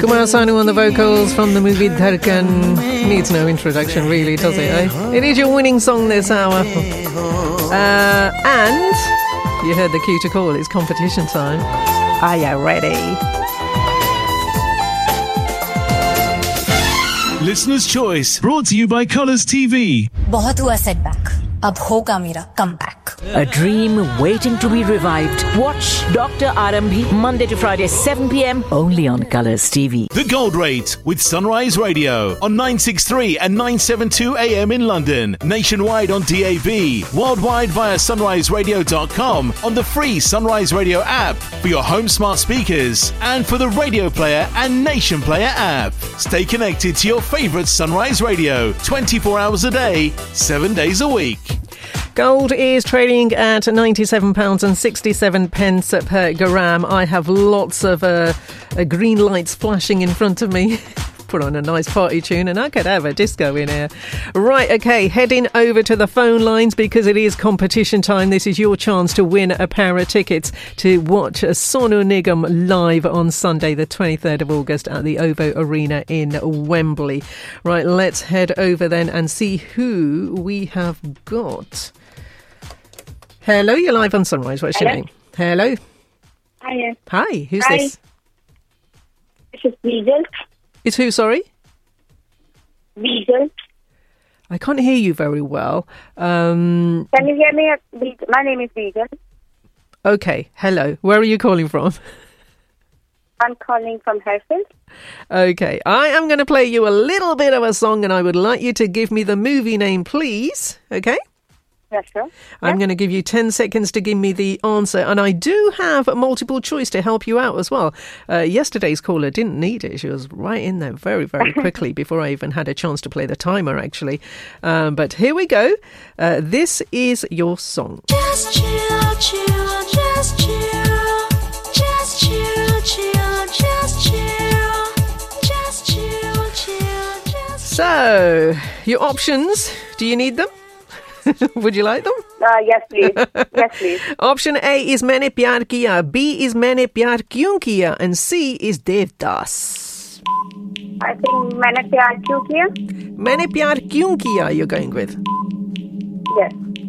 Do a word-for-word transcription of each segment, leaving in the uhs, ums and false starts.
Kumar Sanu on the vocals from the movie Dharkan. Needs no introduction, really, does it, eh? It is your winning song this hour. Uh, and you heard the cue to call. It's competition time. Are you ready? Listener's Choice, brought to you by Colours T V. बहुत हुआ setback. अब होगा मेरा comeback. A dream waiting to be revived. Watch Doctor Arambhi Monday to Friday, seven p.m. only on Colours T V. The Gold Rate with Sunrise Radio on nine sixty-three and nine seventy-two A M in London, nationwide on D A B, worldwide via sunrise radio dot com, on the free Sunrise Radio app for your home smart speakers and for the Radio Player and Nation Player app. Stay connected to your favourite Sunrise Radio twenty-four hours a day, seven days a week. Gold is trading at ninety-seven pounds sixty-seven per gram. I have lots of uh, uh, green lights flashing in front of me. Put on a nice party tune and I could have a disco in here. Right, okay, heading over to the phone lines because it is competition time. This is your chance to win a pair of tickets to watch Sonu Nigam live on Sunday the twenty-third of August at the O V O Arena in Wembley. Right, let's head over then and see who we have got. Hello, you're live on Sunrise. What's Hello? your name? Hello. Hi. Hi, who's Hi. this? This is Weasel. It's who, sorry? Weasel. I can't hear you very well. Um, Can you hear me? Weasel. My name is Weasel. okay, hello. Where are you calling from? I'm calling from Hereford. Okay, I am going to play you a little bit of a song and I would like you to give me the movie name, please. Okay? Yes, sir. I'm going to give you ten seconds to give me the answer. And I do have a multiple choice to help you out as well. Uh, yesterday's caller didn't need it. She was right in there very, very quickly before I even had a chance to play the timer, actually. Um, but here we go. Uh, this is your song. Just chill, chill, just chill. Just chill, chill, just chill. Just chill, chill, just So, your options, do you need them? Would you like them? Uh, yes, please. Yes, please. Option A is Maine Pyar Kiya, B is Maine Pyar Kyun Kiya, and C is Devdas. I think मैंने प्यार क्यों किया? Maine Pyar Kyun Kiya you're going with. Yes.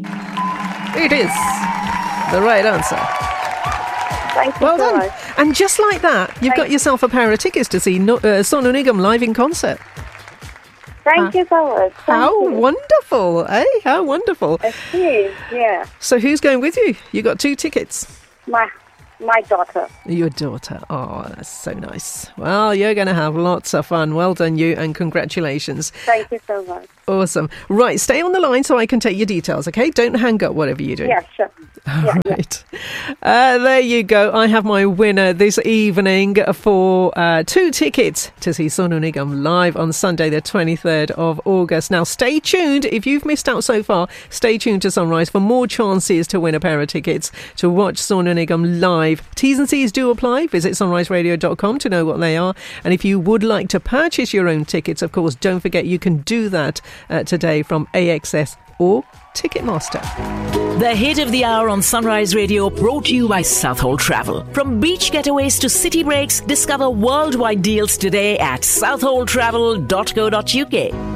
It is the right answer. Thank you Well so done. much. And just like that, you've Thank got yourself a pair of tickets to see no- uh, Sonu Nigam live in concert. Thank you so much. Thank How you. wonderful, eh? How wonderful. It is, yeah. So who's going with you? You got two tickets. My my daughter. Your daughter. Oh, that's so nice. Well, you're going to have lots of fun. Well done, you, and congratulations. Thank you so much. Awesome. Right, stay on the line so I can take your details, okay? Don't hang up whatever you do. Yeah, sure. Yeah, yeah. Right. Uh, there you go. I have my winner this evening for uh, two tickets to see Sonu Nigam live on Sunday, the twenty-third of August. Now, stay tuned. If you've missed out so far, stay tuned to Sunrise for more chances to win a pair of tickets to watch Sonu Nigam live. T's and C's do apply. Visit sunrise radio dot com to know what they are. And if you would like to purchase your own tickets, of course, don't forget you can do that uh, today from A X S or Ticketmaster. The hit of the hour on Sunrise Radio, brought to you by Southhold Travel. From beach getaways to city breaks, discover worldwide deals today at southhold travel dot co dot uk.